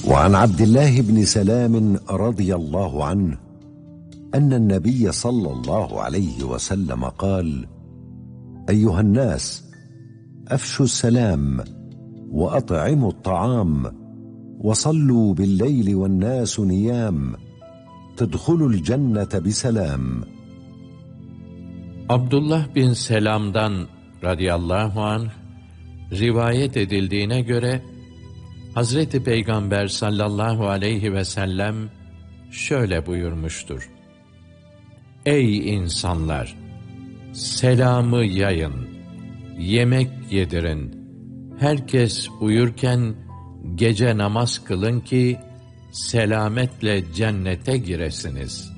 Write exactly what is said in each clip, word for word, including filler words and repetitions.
وعن عبد الله بن سلام رضي الله عنه أن النبي صلى الله عليه وسلم قال: أيها الناس، أفشوا السلام وأطعموا الطعام وصلوا بالليل والناس نيام تدخلوا الجنة بسلام. Abdullah bin Selam'dan radıyallahu anh rivayet edildiğine göre Hazreti Peygamber sallallahu aleyhi ve sellem şöyle buyurmuştur: Ey insanlar! Selamı yayın, yemek yedirin, herkes uyurken gece namaz kılın ki selametle cennete giresiniz.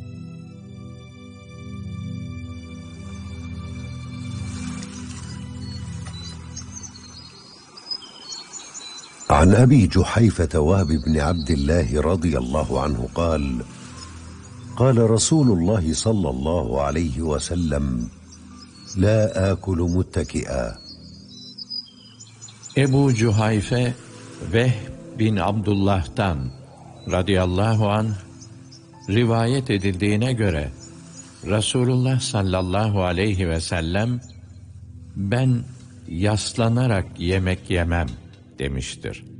عن أبي جحيفة وهب بن عبد الله رضي الله عنه قال: قال رسول الله صلى الله عليه وسلم: لا آكل متكئا. Ebu Cuhayfe Vehb bin Abdullah'tan radıyallahu anh rivayet edildiğine göre Resulullah sallallahu aleyhi ve sellem ben yaslanarak yemek yemem demiştir.